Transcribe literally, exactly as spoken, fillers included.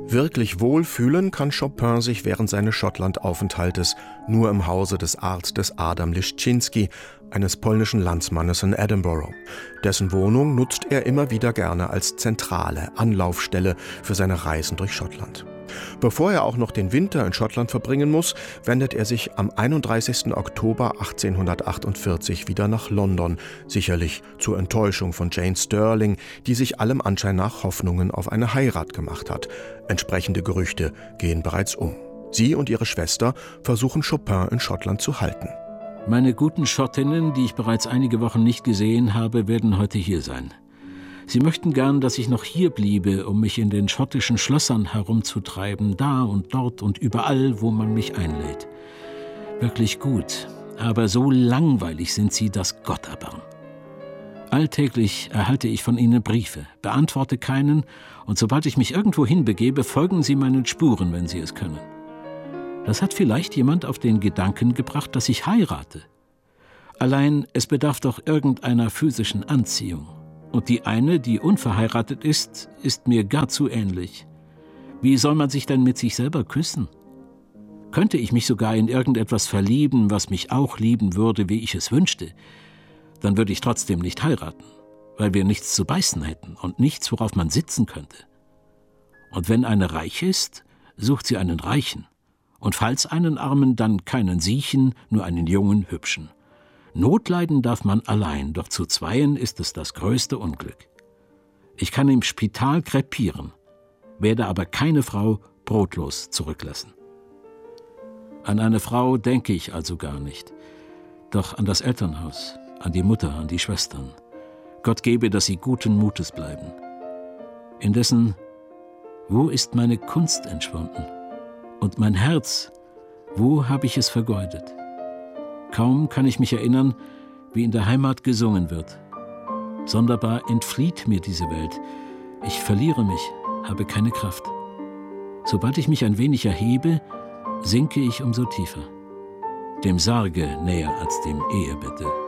Wirklich wohlfühlen kann Chopin sich während seines Schottlandaufenthaltes nur im Hause des Arztes Adam Liszczynski, eines polnischen Landsmannes in Edinburgh. Dessen Wohnung nutzt er immer wieder gerne als zentrale Anlaufstelle für seine Reisen durch Schottland. Bevor er auch noch den Winter in Schottland verbringen muss, wendet er sich am einunddreißigsten Oktober achtzehnhundertachtundvierzig wieder nach London, sicherlich zur Enttäuschung von Jane Stirling, die sich allem Anschein nach Hoffnungen auf eine Heirat gemacht hat. Entsprechende Gerüchte gehen bereits um. Sie und ihre Schwester versuchen Chopin in Schottland zu halten. Meine guten Schottinnen, die ich bereits einige Wochen nicht gesehen habe, werden heute hier sein. Sie möchten gern, dass ich noch hier bliebe, um mich in den schottischen Schlössern herumzutreiben, da und dort und überall, wo man mich einlädt. Wirklich gut, aber so langweilig sind sie, dass Gott erbarm. Alltäglich erhalte ich von ihnen Briefe, beantworte keinen, und sobald ich mich irgendwo hinbegebe, folgen sie meinen Spuren, wenn sie es können. Das hat vielleicht jemand auf den Gedanken gebracht, dass ich heirate. Allein es bedarf doch irgendeiner physischen Anziehung. Und die eine, die unverheiratet ist, ist mir gar zu ähnlich. Wie soll man sich denn mit sich selber küssen? Könnte ich mich sogar in irgendetwas verlieben, was mich auch lieben würde, wie ich es wünschte, dann würde ich trotzdem nicht heiraten, weil wir nichts zu beißen hätten und nichts, worauf man sitzen könnte. Und wenn eine reich ist, sucht sie einen Reichen. Und falls einen Armen, dann keinen Siechen, nur einen jungen, hübschen. Not leiden darf man allein, doch zu zweien ist es das größte Unglück. Ich kann im Spital krepieren, werde aber keine Frau brotlos zurücklassen. An eine Frau denke ich also gar nicht, doch an das Elternhaus, an die Mutter, an die Schwestern. Gott gebe, dass sie guten Mutes bleiben. Indessen, wo ist meine Kunst entschwunden? Und mein Herz, wo habe ich es vergeudet? Kaum kann ich mich erinnern, wie in der Heimat gesungen wird. Sonderbar entflieht mir diese Welt. Ich verliere mich, habe keine Kraft. Sobald ich mich ein wenig erhebe, sinke ich umso tiefer. Dem Sarge näher als dem Ehebette.